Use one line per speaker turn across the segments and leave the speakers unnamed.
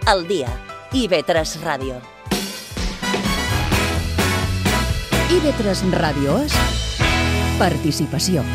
al dia. IB3 Ràdio.
IB3 Ràdio és participació.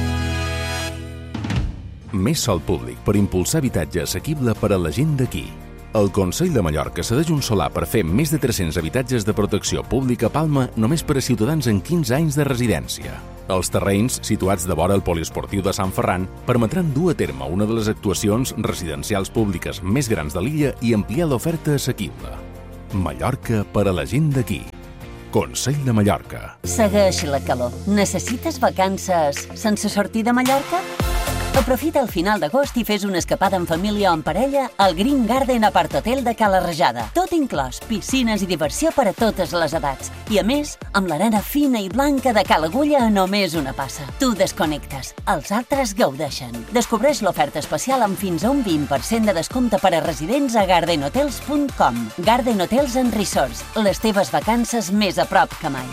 Més sòl públic per impulsar habitatge assequible per a la gent d'aquí. El Consell de Mallorca cedeix un solar per fer més de 300 habitatges de protecció pública a Palma només per a ciutadans amb 15 anys de residència. Els terrenys, situats de vora el poliesportiu de Sant Ferran, permetran dur a terme una de les actuacions residencials públiques més grans de l'illa i ampliar l'oferta assequible. Mallorca per a la gent d'aquí. Consell de Mallorca.
Segueix la calor. Necessites vacances sense sortir de Mallorca? Aprofita el final d'agost i fes una escapada en família o en parella al Green Garden Apart Hotel de Cala Rajada. Tot inclòs, piscines i diversió per a totes les edats. I a més, amb l'arena fina i blanca de Cala Agulla a només una passa. Tu desconnectes, els altres gaudeixen. Descobreix l'oferta especial amb fins a un 20% de descompte per a residents a gardenhotels.com. Garden Hotels and Resorts, les teves vacances més a prop que mai.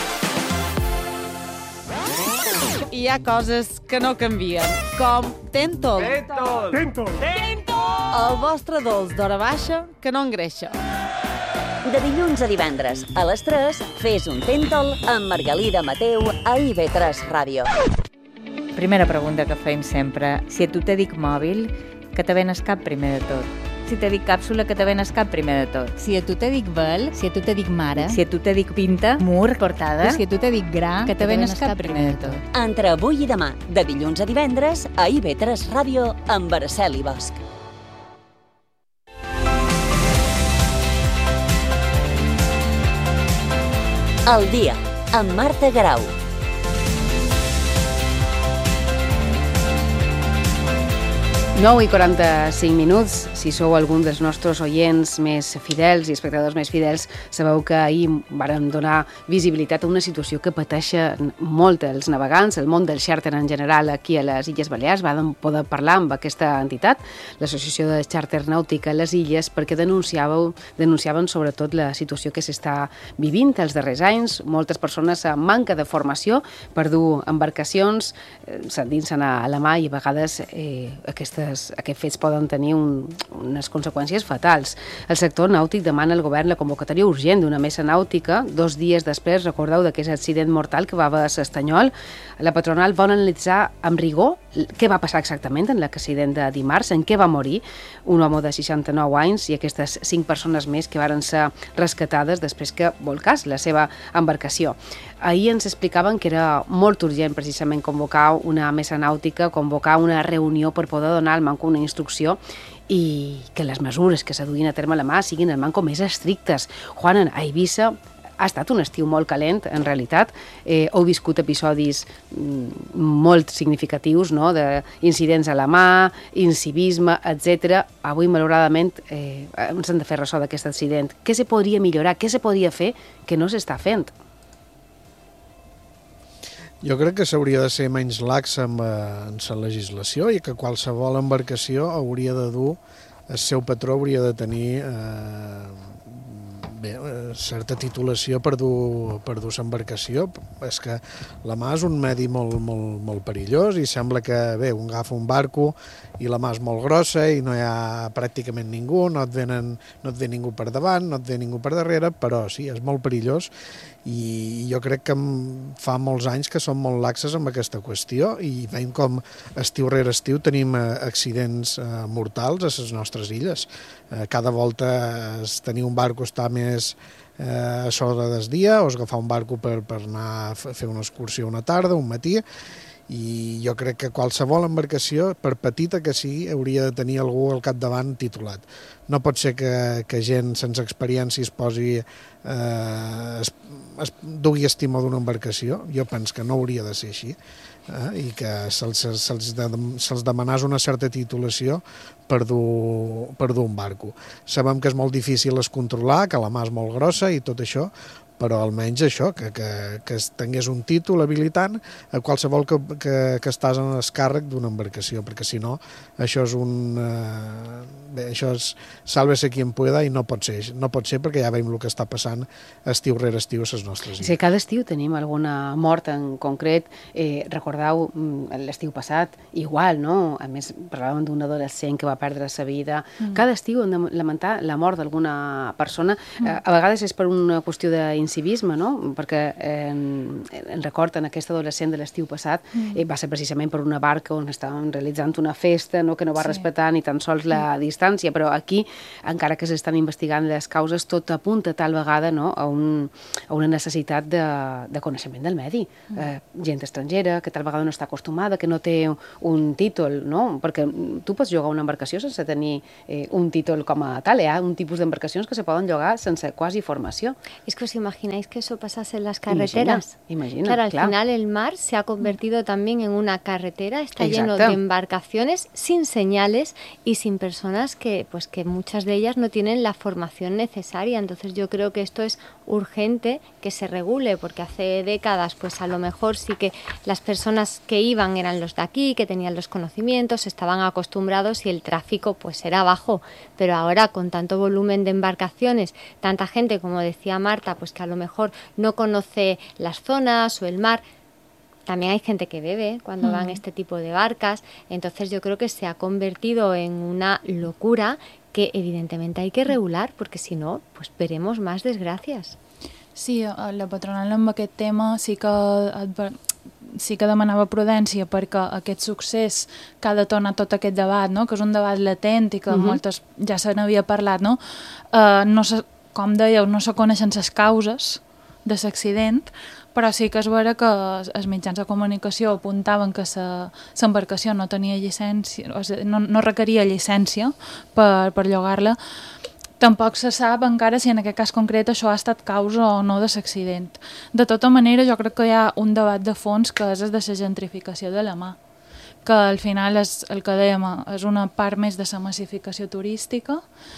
Hi ha coses que no canvien, com Tentol.
Tentol!
El vostre dolç d'hora baixa que no engreixa.
De dilluns a divendres, a les 3, fes un Tentol amb Margalida Mateu a IB3 Ràdio.
Primera pregunta que feim sempre. Si a tu te dic mòbil, que te venes cap primer de tot? Si te dic càpsula, que te venes cap primer de tot?
Si a tu te dic vel, si a tu te dic mare,
Si a tu te dic pinta, mur, portada,
si a tu te dic gra,
que te venes cap primer de tot?
Entre avui i demà, de dilluns a divendres, a IB3 Ràdio amb Araceli Bosch. El dia, amb Marta Garau.
9:45, si sou algun dels nostres oients més fidels i espectadors més fidels, sabeu que ahir vàrem donar visibilitat a una situació que pateixen molt els navegants, el món del xàrter en general aquí a les Illes Balears. Vam poder parlar amb aquesta entitat, l'Associació de Xàrter Nàutic a les Illes, perquè denunciaven sobretot la situació que s'està vivint els darrers anys. Moltes persones amb manca de formació per dur embarcacions, s'endinsen a la mà i a vegades aquests fets poden tenir unes conseqüències fatals. El sector nàutic demana al govern la convocatòria urgent d'una mesa nàutica. 2 dies després, recordeu d'aquest accident mortal que va haver a l'Estanyol. La patronal vol analitzar amb rigor què va passar exactament en l'accident de dimarts, en què va morir un home de 69 anys i aquestes 5 persones més que varen ser rescatades després que volcés la seva embarcació. Ahir ens explicaven que era molt urgent precisament convocar una mesa nàutica, convocar una reunió per poder donar al manco una instrucció i que les mesures que s'aduïn a terme a la mà siguin al manco més estrictes. Juan, a Eivissa ha estat un estiu molt calent, en realitat. Heu viscut episodis molt significatius, no?, d'incidents a la mà, incivisme, etc. Avui, malauradament, ens hem de fer ressò d'aquest accident. Què se podria millorar? Què se podria fer que no s'està fent?
Jo crec que s'hauria de ser menys lax en la legislació i que qualsevol embarcació hauria de dur, el seu patró hauria de tenir certa titulació per dur l'embarcació. És que la mà és un medi molt perillós i sembla que, un agafa un barco i la mà és molt grossa i no hi ha pràcticament ningú, no et ve ningú per davant, no et ve ningú per darrere, però sí, és molt perillós i jo crec que fa molts anys que som molt laxes amb aquesta qüestió i veiem com estiu rere estiu tenim accidents mortals a les nostres illes. Cada volta tenir un barco està més a l'hora del dia o agafar un barco per anar a fer una excursió una tarda, un matí, i jo crec que qualsevol embarcació, per petita que sigui, hauria de tenir algú al capdavant titulat. No pot ser que gent sense experiència es posi dugui estima d'una embarcació. Jo penso que no hauria de ser així i que se'ls demanés una certa titulació per dur un barco. Sabem que és molt difícil controlar, que la mà és molt grossa i tot això, però almenys això, que tingués un títol habilitant a qualsevol que estàs en el càrrec d'una embarcació, perquè si no, això és bé, això és sálvese quien pueda i no pot ser perquè ja veiem el que està passant estiu rere estiu a les nostres illes.
Sí, cada estiu tenim alguna mort en concret. Recordeu l'estiu passat, igual, no? A més, parlàvem d'un adolescent que va perdre la vida. Cada estiu hem de lamentar la mort d'alguna persona. A vegades és per una qüestió d'incivisme, no? Perquè en record en aquest adolescent de l'estiu passat va ser precisament per una barca on estaven realitzant una festa, no? Que no va respectar ni tan sols la distància, però aquí, encara que s'estan investigant les causes, tot apunta tal vegada, no? a una necessitat de coneixement del medi. Gent estrangera, que tal vegada no està acostumada, que no té un títol, no? Perquè tu pots llogar una embarcació sense tenir un títol com a tal. Hi ha un tipus d'embarcacions que se poden llogar sense quasi formació.
Es que os imagináis que eso pasase en las carreteras.
Imagina,
claro, al final el mar se ha convertido también en una carretera, está lleno de embarcaciones sin señales y sin personas que muchas de ellas no tienen la formación necesaria. Entonces yo creo que esto es urgente que se regule, porque hace décadas pues a lo mejor sí que las personas que iban eran los de aquí, que tenían los conocimientos, estaban acostumbrados y el tráfico pues era bajo, pero ahora con tanto volumen de embarcaciones, tanta gente, como decía Marta, pues que a lo mejor no conoce las zonas o el mar. También hay gente que bebe cuando van este tipo de barcas, entonces yo creo que se ha convertido en una locura que evidentemente hay que regular, porque si no, pues veremos más desgracias.
Sí, la patronal amb aquest tema sí que demanava prudència perquè aquest succés que ha detonat tot aquest debat, no? Que és un debat latent i que moltes ja se n'havia parlat, no? Com dèieu, no se coneixen les causes de l'accident, però sí que és vera que els mitjans de comunicació apuntaven que l'embarcació no tenia llicència, o sigui, no requeria llicència per llogar-la. Tampoc se sap encara si en aquest cas concret això ha estat causa o no de l'accident. De tota manera, jo crec que hi ha un debat de fons que és el de la gentrificació de la mà, que al final és el que dèiem, és una part més de la massificació turística,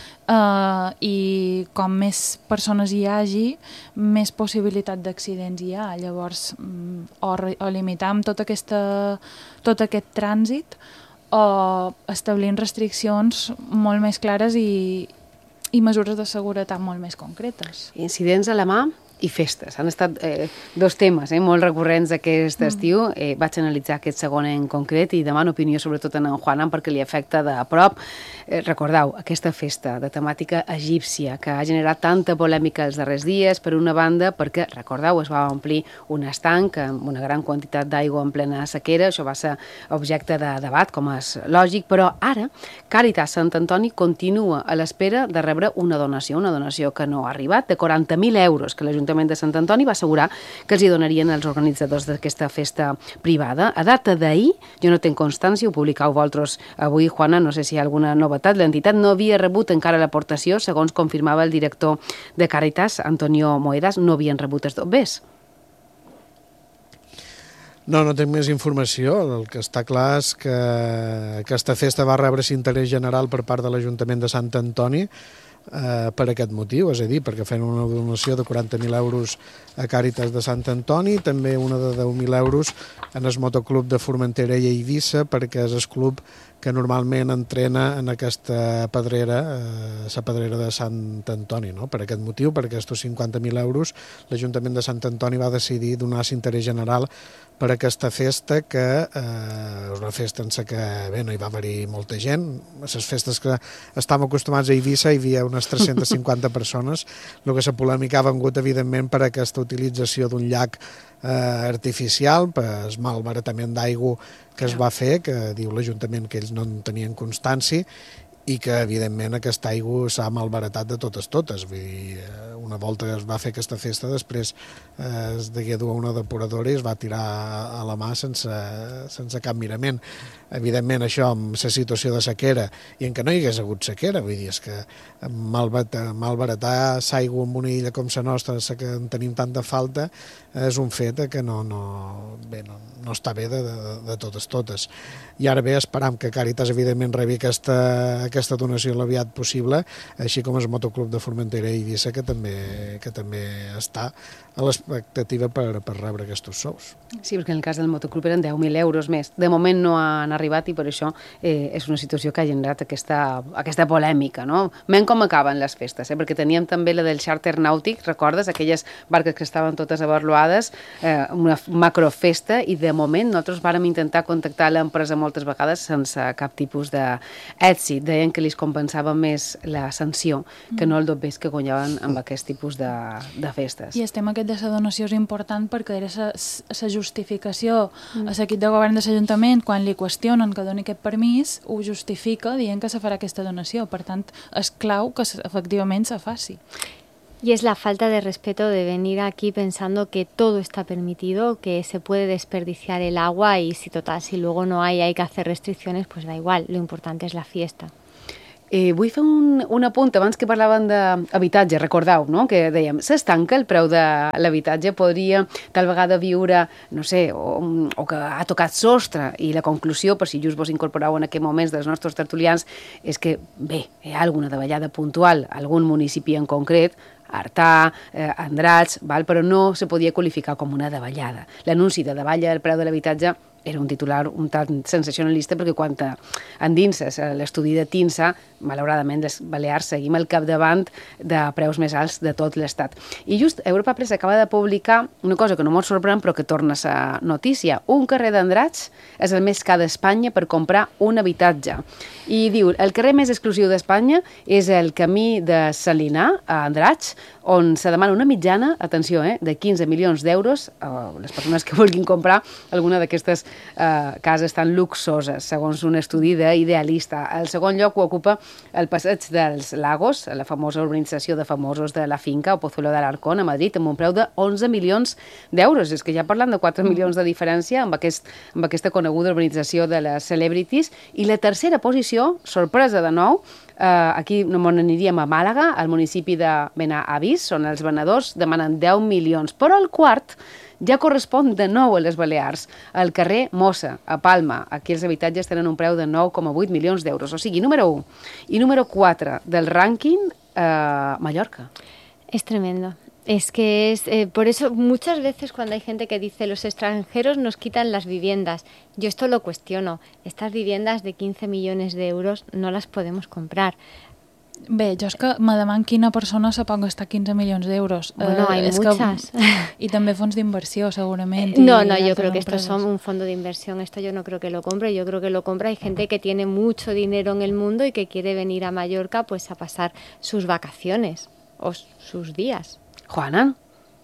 i com més persones hi hagi, més possibilitat d'accidents hi ha. Llavors, o limitar tot aquest trànsit o establint restriccions molt més clares i mesures de seguretat molt més concretes.
Incidents a la mà i festes. Han estat dos temes molt recurrents aquest estiu. Vaig analitzar aquest segon en concret i demano opinió sobretot en Juanan perquè li afecta de prop. Recordeu, aquesta festa de temàtica egípcia que ha generat tanta polèmica els darrers dies, per una banda perquè, recordeu, es va omplir un estanc amb una gran quantitat d'aigua en plena sequera. Això va ser objecte de debat, com és lògic, però ara Càritas Sant Antoni continua a l'espera de rebre una donació que no ha arribat, de 40.000 euros que l'Ajuntament de Sant Antoni va assegurar que els hi donarien els organitzadors d'aquesta festa privada. A data d'ahir, jo no tenc constància, ho publicau vosaltres avui, Juana, no sé si hi ha alguna novetat, l'entitat no havia rebut encara l'aportació, segons confirmava el director de Càritas, Antonio Moedas, no havien rebut els bombers.
No tinc més informació. El que està clar és que aquesta festa va rebre l'interès general per part de l'Ajuntament de Sant Antoni per aquest motiu, és a dir, perquè feien una donació de 40.000 euros a Càritas de Sant Antoni, també una de 10.000 euros en el motoclub de Formentera i Eivissa, perquè és el club que normalment entrena en aquesta pedrera, la pedrera de Sant Antoni, no? Per aquest motiu, per aquests 50.000 euros, l'Ajuntament de Sant Antoni va decidir donar l'interès general per aquesta festa, que és una festa en la que no hi va haver-hi molta gent. A les festes que estàvem acostumats a Eivissa hi havia unes 350 persones. El que la polèmica ha vengut, evidentment, per aquesta utilització d'un llac artificial, per el malbaratament d'aigua que es va fer, que diu l'Ajuntament que ells no en tenien constància, i que, evidentment, aquesta aigua s'ha malbaratat de totes. Vull dir, una volta que es va fer aquesta festa, després es degué dur a una depuradora i es va tirar a la mà sense cap mirament. Evidentment, això, amb la situació de sequera, i en què no hi hagués hagut sequera, vull dir, és que malbaratar l'aigua en una illa com la nostra, que en tenim tanta falta, és un fet que no està bé de totes. I ara bé, esperam que Càritas, evidentment, rebi aquesta aquesta donació l'aviat possible, així com el Motoclub de Formentera i Eivissa, que també està a l'expectativa per rebre aquests sous.
Sí, perquè en el cas del Motoclub eren 10.000 euros més. De moment no han arribat i per això és una situació que ha generat aquesta polèmica, no? Men com acaben les festes, perquè teníem també la del xàrter nàutic, recordes? Aquelles barques que estaven totes avaluades, una macrofesta, i de moment nosaltres vàrem intentar contactar l'empresa moltes vegades sense cap tipus d'èxit. Deien que li compensava més la sanció que no el dobbers que guanyaven amb aquest tipus de festes.
I el tema aquest de la donació és important perquè era la justificació a l'equip de govern de l'Ajuntament, quan li qüestionen que doni aquest permís, ho justifica dient que se farà aquesta donació. Per tant, és clau que efectivament se faci.
Y es la falta de respeto de venir aquí pensando que todo está permitido, que se puede desperdiciar el agua y si luego no hay que hacer restricciones, pues da igual, lo importante es la fiesta.
Vull fer un apunt, abans que parlaven d'habitatge, recordeu, no?, que dèiem, s'estanca el preu de l'habitatge, podria tal vegada viure, no sé, o que ha tocat sostre, i la conclusió, per si just vos incorporeu en aquest moments dels nostres tertulians, és que, bé, hi ha alguna davallada puntual, algun municipi en concret, Artà, Andratx, però no se podia qualificar com una davallada. L'anunci de davalla del preu de l'habitatge era un titular un tant sensacionalista perquè quan endinses l'estudi de TINSA, malauradament les Balears seguim al capdavant de preus més alts de tot l'Estat. I just Europa Press acaba de publicar una cosa que no molt sorprèn però que torna a ser notícia. Un carrer d'Andratx és el més car d'Espanya per comprar un habitatge. I diu, el carrer més exclusiu d'Espanya és el camí de Salinar, a Andratx, on se demana una mitjana, atenció, de 15 milions d'euros a les persones que vulguin comprar alguna d'aquestes cases tan luxoses, segons un estudi d'Idealista. El segon lloc ho ocupa el Passeig dels Lagos, la famosa urbanització de famosos de la finca, o Pozuelo de l'Arcón, a Madrid, amb un preu de 11 milions d'euros. És que ja parlant de 4 milions de diferència amb aquesta coneguda urbanització de les celebrities. I la tercera posició, sorpresa de nou, aquí no n'aniríem a Màlaga, al municipi de Benavís, on els venedors demanen 10 milions, però el quart ja correspon de nou a les Balears, al carrer Mossa, a Palma. Aquí els habitatges tenen un preu de 9,8 milions d'euros, o sigui, número 1. I número 4 del rànquing, Mallorca.
Es tremendo. Es que es, por eso muchas veces cuando hay gente que dice los extranjeros nos quitan las viviendas, yo esto lo cuestiono. Estas viviendas de 15 millones de euros no las podemos comprar.
Bé, jo és que me deman quina persona se pot gastar 15 milions d'euros.
Bueno, hay muchas.
Y también fondos de inversión, seguramente.
No, yo creo que estos son un fondo de inversión. Esto yo no creo que lo compre. Yo creo que lo compra. Hay gente que tiene mucho dinero en el mundo y que quiere venir a Mallorca pues a pasar sus vacaciones o sus días.
Juana?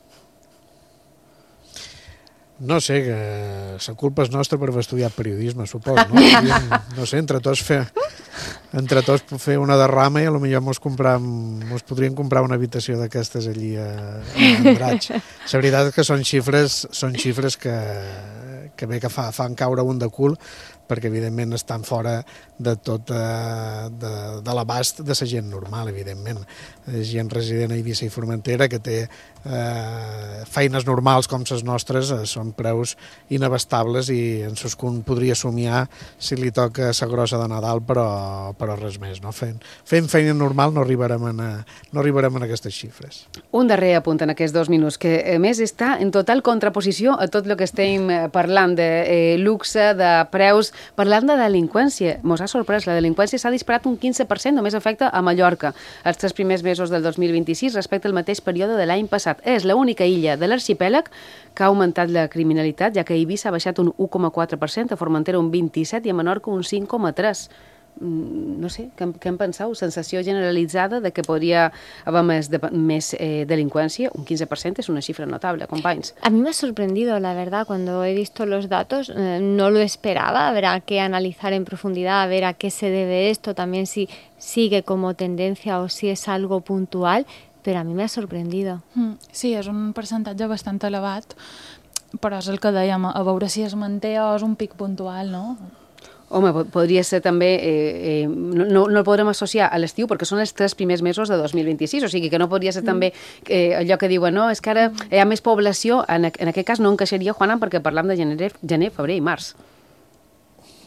No sé, que la culpa és nostra per haver estudiat periodisme, suposo, no? No sé, entre tots fer una derrama i potser mos podríem comprar una habitació d'aquestes allí a Andratx. La veritat és que són xifres que bé que fan caure un de cul, perquè evidentment estan fora de tot de l'abast de la gent normal, evidentment. Gent resident a Eivissa i Formentera que té feines normals com les nostres, són preus inabastables i en Suscun podria somiar si li toca la grossa de Nadal, però res més. No? Fent feina normal no arribarem a aquestes xifres.
Un darrer apunt en aquests 2 minuts, que a més està en total contraposició a tot el que estem parlant de luxe, de preus, parlant de delinqüència. Mos ha sorprès, la delinqüència s'ha disparat un 15%, només afecta a Mallorca els 3 primers mesos del 2026 respecte al mateix període de l'any passat. És l'única illa de l'arxipèlag que ha augmentat la criminalitat, ja que a Eivissa ha baixat un 1,4%, a Formentera un 27% i a Menorca un 5,3%. No sé, què en penseu? Sensació generalitzada de que podria haver més delincuencia. Un 15% es una cifra notable, companys.
A mí me ha sorprendido, la verdad, cuando he visto los datos, no lo esperaba. Habrá que analizar en profundidad, a ver a qué se debe esto, también si sigue como tendencia o si es algo puntual, pero a mí me ha sorprendido.
Sí, és un percentatge bastant elevat, però és el que dèiem, a veure si es manté o és un pic puntual, no?
Home, podria ser també, no el podrem associar a l'estiu perquè són els 3 primers mesos de 2026, o sigui que no podria ser també allò que diuen, no, és que ara hi ha més població, en aquest cas no encaixaria, Juana, perquè parlam de gener, febrer i març.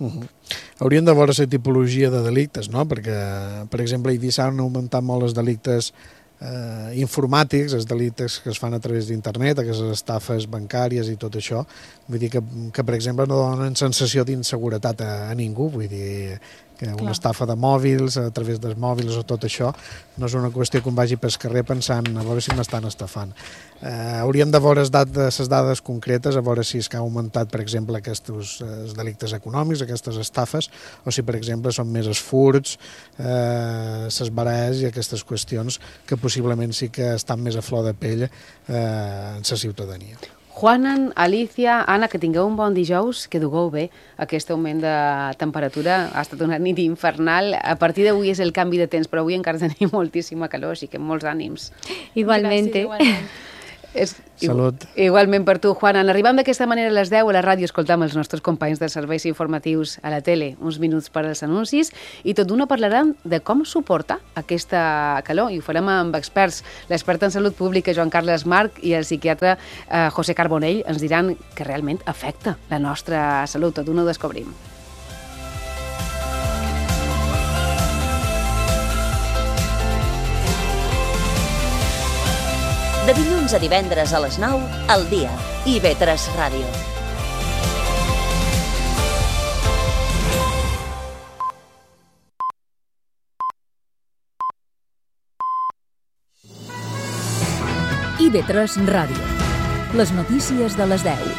Hauríem de veure la tipologia de delictes, no? Perquè, per exemple, s'han augmentat molt els delictes informàtics, els delictes que es fan a través d'internet, aquestes estafes bancàries i tot això. Vull dir que per exemple, no donen sensació d'inseguretat a ningú, vull dir que una estafa de mòbils, a través dels mòbils o tot això, no és una qüestió que em vagi pel carrer pensant a veure si m'estan estafant. Hauríem de veure les dades concretes, a veure si és que ha augmentat, per exemple, aquests delictes econòmics, aquestes estafes, o si, per exemple, són més els furts, les baralles i aquestes qüestions que possiblement sí que estan més a flor de pell en la ciutadania.
Juanan, Alicia, Anna, que tingueu un bon dijous, que dugueu bé aquest augment de temperatura. Ha estat una nit infernal. A partir d'avui és el canvi de temps, però avui encara tenim moltíssima calor, així que molts ànims.
Igualmente.
Salut.
Igualment per tu, Juanan. Arribam d'aquesta manera a les 10 a la ràdio, escoltam els nostres companys de serveis informatius a la tele, uns minuts per als anuncis, i tot d'una parlarem de com suporta aquesta calor, i ho farem amb experts. L'expert en salut pública, Joan Carles Marc, i el psiquiatre José Carbonell ens diran que realment afecta la nostra salut. Tot d'una ho descobrim.
De dilluns a divendres a les 9, al dia. IB3 Ràdio.
IB3 Ràdio. Les notícies de les 10.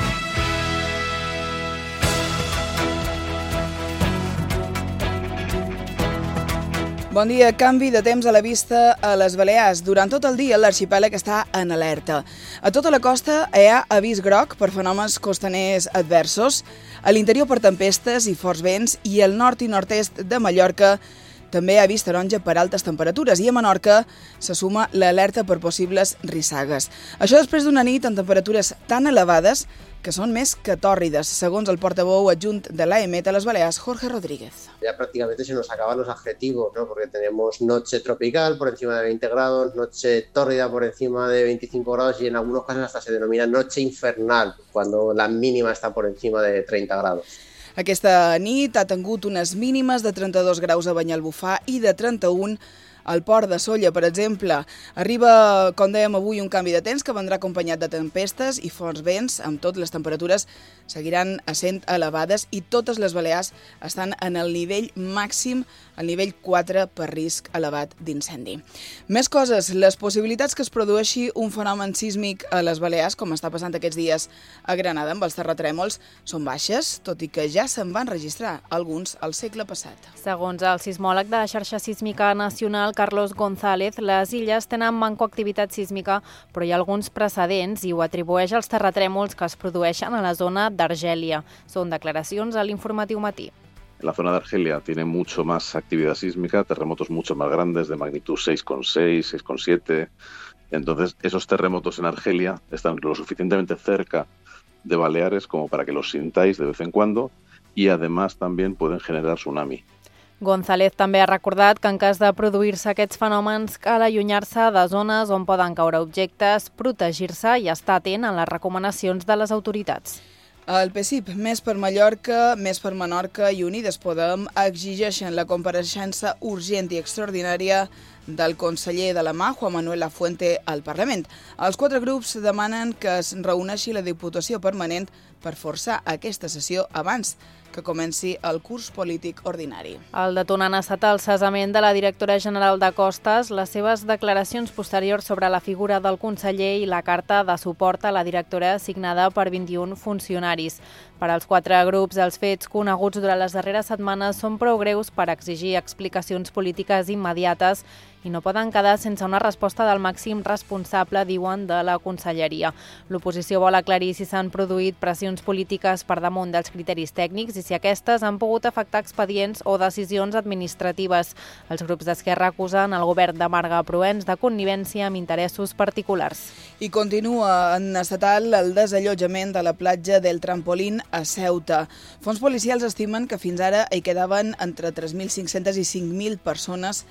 Bon dia. Canvi de temps a la vista a les Balears. Durant tot el dia l'arxipèlag està en alerta. A tota la costa hi ha avís groc per fenòmens costaners adversos, a l'interior per tempestes i forts vents, i al nord i nord-est de Mallorca també hi ha avís taronja per altes temperatures, i a Menorca se suma l'alerta per possibles rissagues. Això després d'una nit amb temperatures tan elevades que son més que tórrides, segons el portavoz adjunt de l'AEMET a les Balears, Jorge Rodríguez.
Ya prácticamente se nos acaban los adjetivos, ¿no? Porque tenemos noche tropical por encima de 20 grados, noche tórrida por encima de 25 grados y en algunos casos hasta se denomina noche infernal, cuando la mínima está por encima de 30 grados.
Aquesta nit ha tingut unes mínimes de 32 graus a Banyalbufar i de 31 al port de Sóller, per exemple. Arriba, com dèiem avui, un canvi de temps que vendrà acompanyat de tempestes i forts vents. Amb tot, les temperatures seguiran essent elevades i totes les Balears estan en el nivell màxim, el nivell 4 per risc elevat d'incendi. Més coses, les possibilitats que es produeixi un fenomen sísmic a les Balears, com està passant aquests dies a Granada amb els terratrèmols, són baixes, tot i que ja se'n van registrar alguns al segle passat.
Segons el sismòleg de la xarxa sísmica nacional, Carlos González, les illes tenen manco activitat sísmica, però hi ha alguns precedents i ho atribueix als terratrèmols que es produeixen a la zona d'Argèlia. Són declaracions a l'Informatiu Matí.
La zona de Argelia tiene mucho más actividad sísmica, terremotos mucho más grandes, de magnitud 6,6, 6,7. Entonces, esos terremotos en Argelia están lo suficientemente cerca de Baleares como para que los sintáis de vez en cuando, y además también pueden generar tsunami.
González també ha recordat que en cas de produir-se aquests fenòmens cal allunyar-se de zones on poden caure objectes, protegir-se i estar atent a les recomanacions de les autoritats.
El PSIP, Més per Mallorca, Més per Menorca i Unides Podem exigeixen la compareixença urgent i extraordinària del conseller de la mà, Juan Manuel Lafuente, al Parlament. Els 4 grups demanen que es reuneixi la Diputació Permanent per forçar aquesta sessió abans que comenci el curs polític ordinari.
El detonant ha estat el cessament de la directora general de Costes, les seves declaracions posteriors sobre la figura del conseller i la carta de suport a la directora signada per 21 funcionaris. Per als 4 grups, els fets coneguts durant les darreres setmanes són prou greus per exigir explicacions polítiques immediates i no poden quedar sense una resposta del màxim responsable, diuen, de la conselleria. L'oposició vol aclarir si s'han produït pressions polítiques per damunt dels criteris tècnics i si aquestes han pogut afectar expedients o decisions administratives. Els grups d'Esquerra acusen el govern de Marga Proens de connivència amb interessos particulars.
I continua en estatal el desallotjament de la platja del Trampolín a Ceuta. Fons policials estimen que fins ara hi quedaven entre 3.500 i 5.000 persones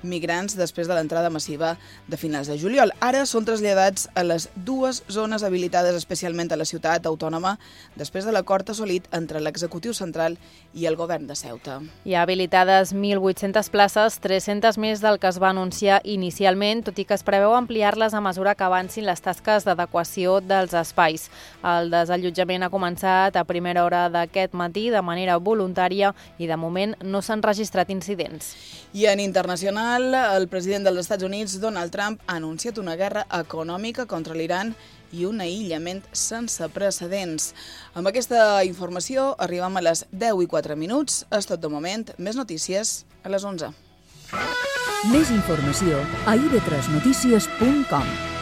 migrants després de l'entrada massiva de finals de juliol. Ara són traslladats a les 2 zones habilitades especialment a la ciutat autònoma després de l'acord assolit entre l'executiu central i el govern de Ceuta.
Hi ha habilitades 1.800 places, 300 més del que es va anunciar inicialment, tot i que es preveu ampliar-les a mesura que avancin les tasques d'adequació dels espais. El desallotjament ha començat a primera hora d'aquest matí de manera voluntària i de moment no s'han registrat incidents.
I en internacional, el president dels Estats Units, Donald Trump, ha anunciat una guerra econòmica contra l'Iran i un aïllament sense precedents. Amb aquesta informació arribem a les 10:04. És tot de moment. Més notícies a les 11.
Més informació a ib3notícies.com.